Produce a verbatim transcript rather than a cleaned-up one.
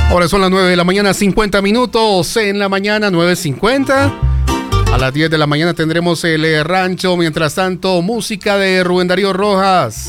Ahora son las nueve de la mañana, cincuenta minutos en la mañana, nueve cincuenta. A las diez de la mañana tendremos el eh, rancho. Mientras tanto, música de Rubén Darío Rojas.